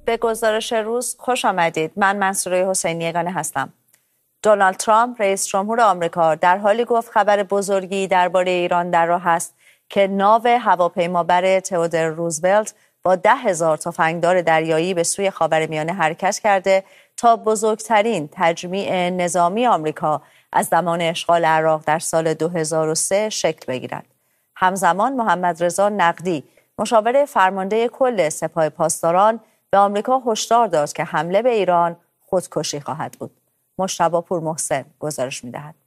به گزارش روز خوش آمدید. من منصوره حسینی یگانه هستم. دونالد ترامپ رئیس جمهور آمریکا در حالی گفت خبر بزرگی درباره ایران در راه است که ناو هواپیمابر تئودور روزولت با 10,000 تفنگدار دریایی به سوی خاورمیانه حرکت کرده تا بزرگترین تجمیع نظامی آمریکا از زمان اشغال عراق در سال 2003 شکل بگیرد. همزمان محمد رضا نقدی مشاور فرمانده کل سپاه پاسداران به آمریکا هشدار داد که حمله به ایران خودکشی خواهد بود. مجتبی پورمحسن گزارش می‌دهد.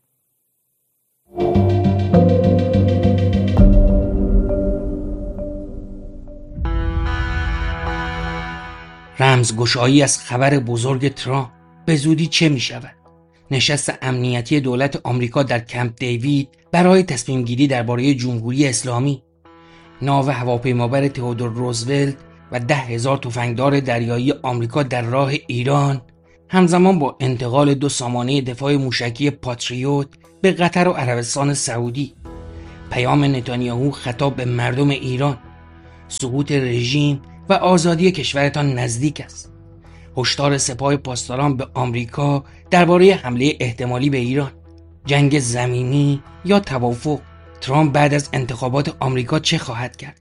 رمزگشایی از خبر بزرگ ترامپ به زودی چه می شود؟ نشست امنیتی دولت آمریکا در کمپ دیوید برای تصمیم گیری درباره جمهوری اسلامی، ناو هواپیمابر تئودور روزولت و 10,000 تفنگدار دریایی آمریکا در راه ایران، همزمان با انتقال 2 سامانه دفاع موشکی پاتریوت به قطر و عربستان سعودی، پیام نتانیاهو خطاب به مردم ایران، سقوط رژیم و آزادی کشورتان نزدیک است، هشدار سپاه پاسداران به آمریکا درباره حمله احتمالی به ایران، جنگ زمینی یا توافق. ترامپ بعد از انتخابات آمریکا چه خواهد کرد؟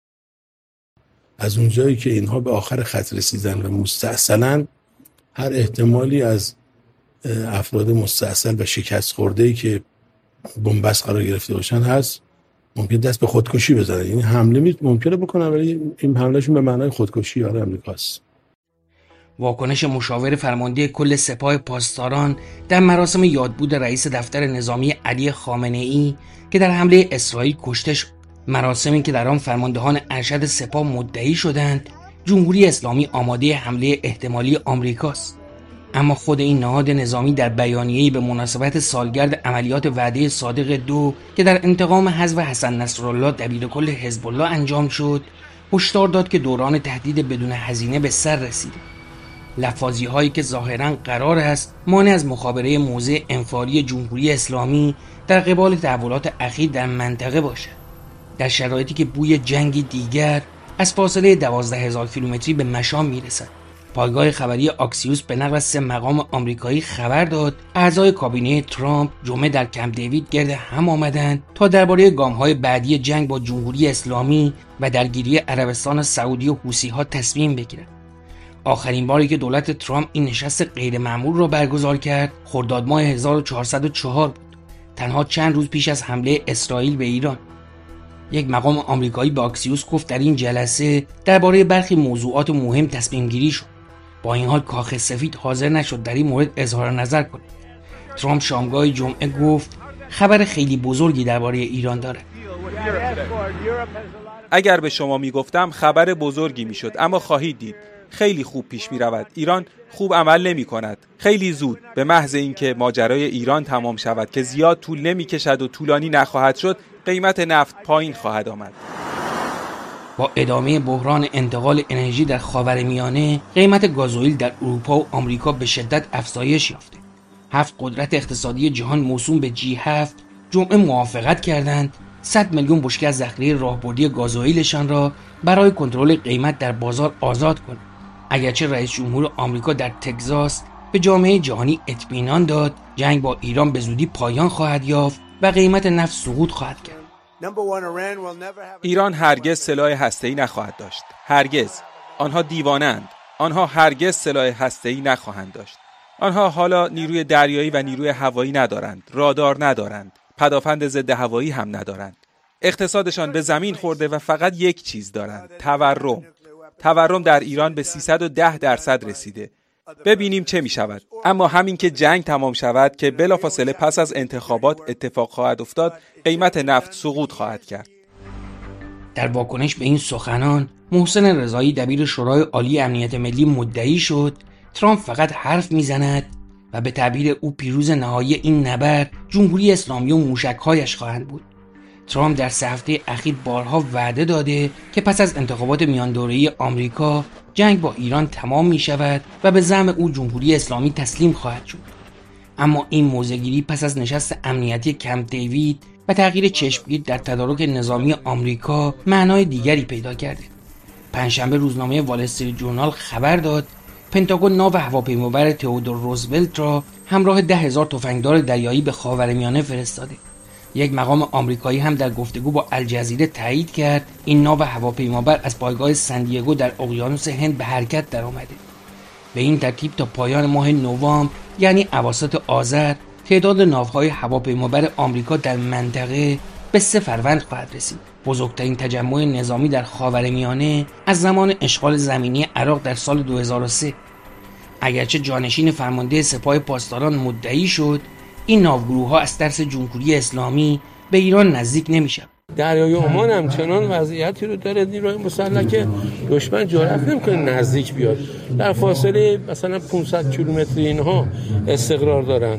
از اونجایی که اینها به آخر خط رسیدن و مستأصلن، هر احتمالی از افراد مستأصل و شکست خورده‌ای که بنبست قرار گرفته باشن هست، ممکن دست به خودکشی بزنن. یعنی حمله ممکنه بکنن، ولی این حملهشون به معنای خودکشی برای آمریکاست. واکنش مشاور فرمانده کل سپاه پاسداران در مراسم یادبود رئیس دفتر نظامی علی خامنه‌ای که در حمله اسرائیل کشته شد، مراسمی که در آن فرماندهان ارشد سپاه مدعی شدند جمهوری اسلامی آماده حمله احتمالی آمریکاست. اما خود این نهاد نظامی در بیانیه‌ای به مناسبت سالگرد عملیات وعده صادق 2 که در انتقام حذف حسن نصرالله دبیرکل حزب الله انجام شد، هشدار داد که دوران تهدید بدون هزینه به سر رسیده. لفاظی هایی که ظاهراً قرار است مانع از مخابره موضع انفعالی جمهوری اسلامی در قبال تحولات اخیر در منطقه باشد، در شرایطی که بوی جنگی دیگر از فاصله 12,000 کیلومتری به مشام میرسد. پایگاه خبری آکسیوس به نقل از 3 مقام آمریکایی خبر داد اعضای کابینه ترامپ جمعه در کمپ دیوید گرد هم آمدند تا درباره گام‌های بعدی جنگ با جمهوری اسلامی و درگیری عربستان سعودی و حوثی‌ها تصمیم بگیرند. آخرین باری که دولت ترامپ این نشست غیرمعمول را برگزار کرد خرداد ماه 1404 بود، تنها چند روز پیش از حمله اسرائیل به ایران. یک مقام آمریکایی به آکسیوس گفت در این جلسه درباره برخی موضوعات مهم تصمیم گیری شد. با این حال کاخ سفید حاضر نشد در این مورد اظهار نظر کند. ترامپ شامگاه جمعه گفت خبر خیلی بزرگی درباره ایران داره. اگر به شما میگفتم خبر بزرگی میشد، اما خواهید دید خیلی خوب پیش می رود. ایران خوب عمل نمی کند. خیلی زود به محض اینکه ماجرای ایران تمام شود که زیاد طول نمی کشد و طولانی نخواهد شد، قیمت نفت پایین خواهد آمد. با ادامه بحران انتقال انرژی در خاورمیانه، قیمت گازوئیل در اروپا و آمریکا به شدت افزایش یافته. 7 قدرت اقتصادی جهان موسوم به G7 جمعه موافقت کردند 100 میلیون بشکه از ذخیره راهبردی گازوئیلشان را برای کنترل قیمت در بازار آزاد کنند. اگرچه رئیس جمهور آمریکا در تگزاس به جامعه جهانی اطمینان داد جنگ با ایران به زودی پایان خواهد یافت و قیمت نفت سقوط خواهد کرد. ایران هرگز سلاح هسته‌ای نخواهد داشت. هرگز. آنها دیوانند. آنها هرگز سلاح هسته‌ای نخواهند داشت. آنها حالا نیروی دریایی و نیروی هوایی ندارند. رادار ندارند. پدافند ضد هوایی هم ندارند. اقتصادشان به زمین خورده و فقط یک چیز دارند: تورم. تورم در ایران به 310% رسیده. ببینیم چه می شود. اما همین که جنگ تمام شود که بلافاصله پس از انتخابات اتفاق خواهد افتاد، قیمت نفت سقوط خواهد کرد. در واکنش به این سخنان، محسن رضایی دبیر شورای عالی امنیت ملی مدعی شد ترامپ فقط حرف میزند و به تعبیر او پیروز نهایی این نبرد جمهوری اسلامی و موشک‌هایش خواهند بود. ترامپ در 3 هفته اخیر بارها وعده داده که پس از انتخابات میان دوره‌ای آمریکا جنگ با ایران تمام می شود و به زعم او جمهوری اسلامی تسلیم خواهد شد. اما این موضع‌گیری پس از نشست امنیتی کمپ دیوید و تغییر چشمگیر در تدارک نظامی آمریکا معنای دیگری پیدا کرده. پنجشنبه روزنامه وال استریت جورنال خبر داد پنتاگون ناو هواپیمابر تئودور روزولت را همراه 10,000 تفنگدار دریایی به خاورمیانه فرستاده. یک مقام آمریکایی هم در گفتگو با الجزیره تایید کرد این ناو هواپیمابر از پایگاه سندیگو در اقیانوس هند به حرکت درآمده. به این ترتیب تا پایان ماه نوامبر یعنی اواسط آذر تعداد ناوهای هواپیمابر آمریکا در منطقه به 3 فروند خواهد رسید. بزرگترین تجمع نظامی در خاورمیانه از زمان اشغال زمینی عراق در سال 2003. اگرچه جانشین فرمانده سپاه پاسداران مدعی شد این ناوگروه‌ها از ترس جمهوری اسلامی به ایران نزدیک نمیشن. دریای عمان هم چنان وضعیتی رو داره نیروی مسلح که دشمن جرئت نمیکنه نزدیک بیاد. در فاصله مثلا 500 کیلومتری اینها استقرار دارن.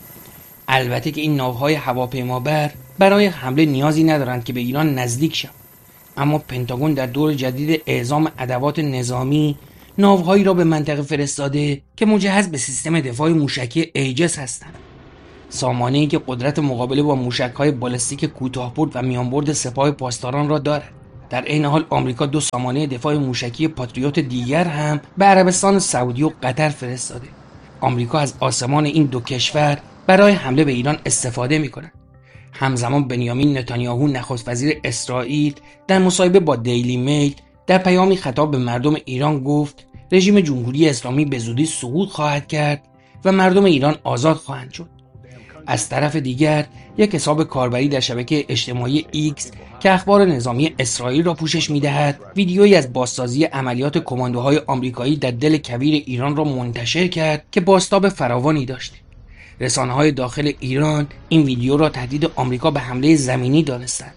البته که این ناوهای هواپیمابر برای حمله نیازی ندارند که به ایران نزدیک شوند، اما پنتاگون در دور جدید اعزام ادوات نظامی ناوهایی را به منطقه فرستاده که مجهز به سیستم دفاع موشکی ایجس هستند. سامانه‌ای که قدرت مقابله با موشک‌های بالستیک کوتاه‌برد و میانبرد سپاه پاسداران را دارد. در عین حال آمریکا 2 سامانه دفاع موشکی پاتریوت دیگر هم به عربستان سعودی و قطر فرستاده. آمریکا از آسمان این 2 کشور برای حمله به ایران استفاده می‌کند. همزمان بنیامین نتانیاهو نخست وزیر اسرائیل در مصاحبه با دیلی میل در پیامی خطاب به مردم ایران گفت رژیم جمهوری اسلامی به زودی سقوط خواهد کرد و مردم ایران آزاد خواهند شد. از طرف دیگر یک حساب کاربری در شبکه اجتماعی ایکس که اخبار نظامی اسرائیل را پوشش می‌دهد ویدیویی از بازسازی عملیات کماندوهای آمریکایی در دل کویر ایران را منتشر کرد که بازتاب فراوانی داشت. رسانه‌های داخل ایران این ویدیو را تهدید آمریکا به حمله زمینی دانستند.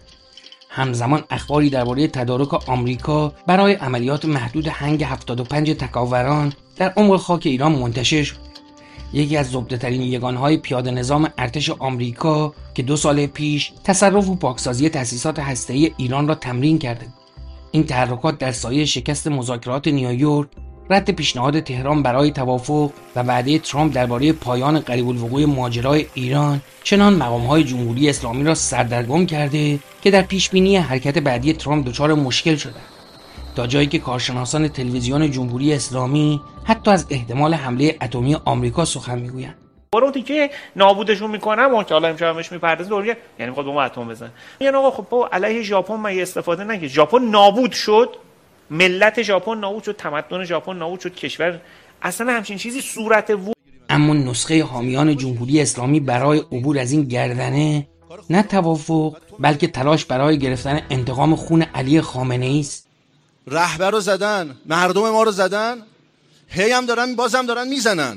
همزمان اخباری درباره تدارک آمریکا برای عملیات محدود هنگ 75 تکاوران در عمق خاک ایران منتشر شد. یکی از زبده‌ترین یگانهای پیاده نظام ارتش آمریکا که 2 سال پیش تصرف و پاکسازی تأسیسات هسته‌ای ایران را تمرین کرده. این تحرکات در سایه شکست مذاکرات نیویورک، رد پیشنهاد تهران برای توافق و وعده ترامپ درباره پایان قریب الوقوع ماجرای ایران چنان مقام‌های جمهوری اسلامی را سردرگم کرده که در پیشبینی حرکت بعدی ترامپ دچار مشکل شده، تا جایی که کارشناسان تلویزیون جمهوری اسلامی حتی از احتمال حمله اتمی آمریکا سخن میگویند. وقتی که نابودشون میکنم که حالا امشب همش میپردازه دوریه، یعنی میخواد با ما اتم بزنه. یعنی آقا خب با علیه ژاپن من استفاده نکنه. ژاپن نابود شد، ملت ژاپن نابود شد، تمدن ژاپن نابود شد، کشور اصلا همچین چیزی صورت اما نسخه حامیان جمهوری اسلامی برای عبور از این گردنه نه توافق بلکه تلاش برای گرفتن انتقام خون علی خامنه‌ای است. رهبر رو زدن، مردم ما رو زدن، هی هم دارن بازم دارن میزنن.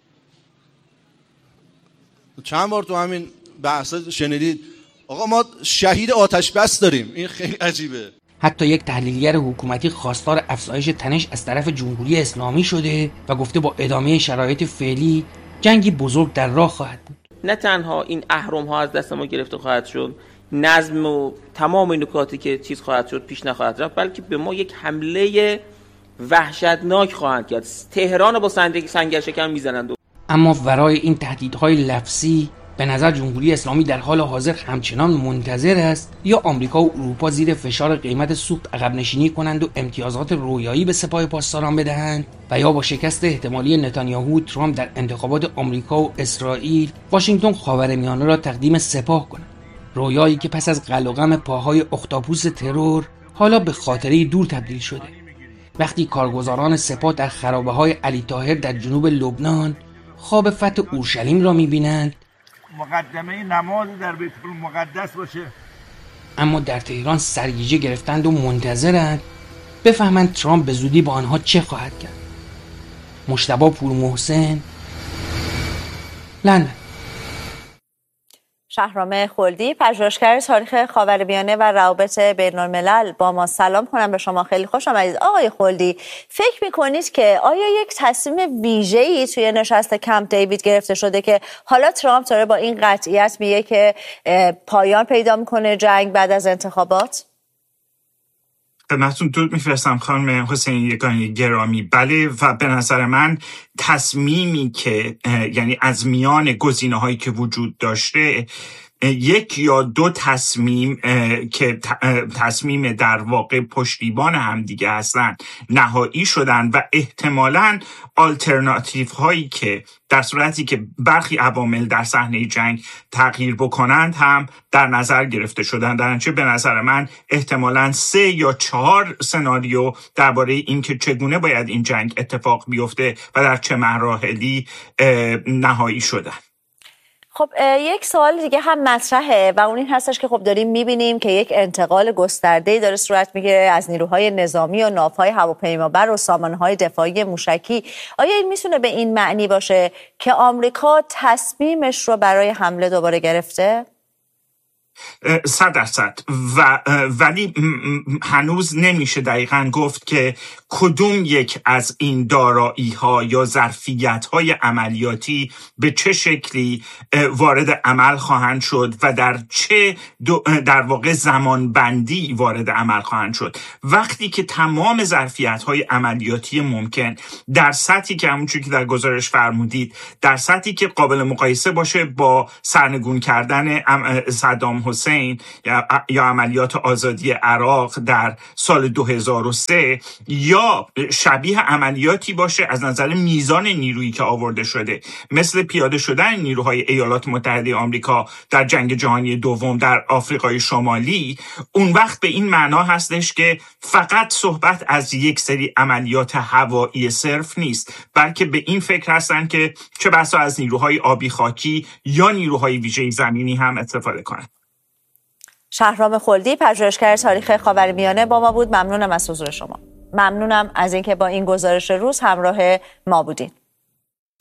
چند بار تو همین بحث شنیدید آقا ما شهید آتش بس داریم. این خیلی عجیبه. حتی یک تحلیلگر حکومتی خواستار افزایش تنش از طرف جمهوری اسلامی شده و گفته با ادامه شرایط فعلی جنگی بزرگ در راه خواهد بود. نه تنها این اهرم ها از دست ما گرفته خواهد شد، نظم و تمام این نکاتی که چیز خواهد شد پیش نخواهد رفت، بلکه به ما یک حمله وحشتناک خواهند کرد. تهران با سنگر شکن میزنند. اما ورای این تهدیدهای لفظی به نظر جمهوری اسلامی در حال حاضر همچنان منتظر است یا آمریکا و اروپا زیر فشار قیمت سوخت عقب نشینی کنند و امتیازات رویایی به سپاه پاسداران بدهند و یا با شکست احتمالی نتانیاهو و ترامپ در انتخابات آمریکا و اسرائیل واشنگتن خاورمیانه را تقدیم سپاه کند. رویایی که پس از قل و غم پاهای اختاپوس ترور حالا به خاطره دور تبدیل شده. وقتی کارگزاران سپاه در خرابه‌های علی طاهر در جنوب لبنان خواب فتح اورشلیم را می‌بینند، مقدمه نماز در بیت المقدس باشه، اما در تهران سرگیجه گرفتند و منتظرند بفهمند ترامپ به زودی با آنها چه خواهد کرد. مجتبی پورمحسن، لندن. شهرام خلدی، پژوهشگر تاریخ خاورمیانه و روابط بین‌الملل، با ما سلام کنم به شما. خیلی خوش آمدید آقای خلدی. فکر می‌کنید که آیا یک تصمیم ویژه‌ای توی نشست کمپ دیوید گرفته شده که حالا ترامپ داره با این قطعیت میگه که پایان پیدا می‌کنه جنگ بعد از انتخابات؟ خدمتتون درود میفرستم خانم حسین یگانه گرامی. بله، و به نظر من تصمیمی که یعنی از میان گزینه‌هایی که وجود داشته یک یا دو تصمیم که تصمیم در واقع پشتیبان هم دیگه هستن نهایی شدن و احتمالاً آلترناتیو هایی که در صورتی که برخی عوامل در صحنه جنگ تغییر بکنند هم در نظر گرفته شدن. در نتیجه به نظر من احتمالاً 3 یا 4 سناریو درباره این که چگونه باید این جنگ اتفاق بیفته و در چه مراحلی نهایی شدن. خب یک سوال دیگه هم مطرحه و اون این هستش که خب داریم میبینیم که یک انتقال گسترده‌ای داره صورت میگیره از نیروهای نظامی و ناوهای هواپیمابر و سامانه‌های دفاعی موشکی. آیا این میتونه به این معنی باشه که آمریکا تصمیمش رو برای حمله دوباره گرفته؟ 100% ولی هنوز نمیشه دقیقاً گفت که کدوم یک از این دارایی ها یا ظرفیت های عملیاتی به چه شکلی وارد عمل خواهند شد و در چه در واقع زمان بندی وارد عمل خواهند شد. وقتی که تمام ظرفیت های عملیاتی ممکن در سطحی که همونجوری که در گزارش فرمودید در سطحی که قابل مقایسه باشه با سرنگون کردن صدام حسین یا عملیات آزادی عراق در سال 2003 یا شبیه عملیاتی باشه از نظر میزان نیرویی که آورده شده مثل پیاده شدن نیروهای ایالات متحده آمریکا در جنگ جهانی دوم در آفریقای شمالی، اون وقت به این معنا هستش که فقط صحبت از یک سری عملیات هوایی صرف نیست، بلکه به این فکر هستن که چه بسا از نیروهای آبی خاکی یا نیروهای ویژه زمینی هم استفاده کنند. شهرام خلدی، پژوهشگر تاریخ خاورمیانه با ما بود. ممنونم از حضور شما. ممنونم از اینکه با این گزارش روز همراه ما بودین.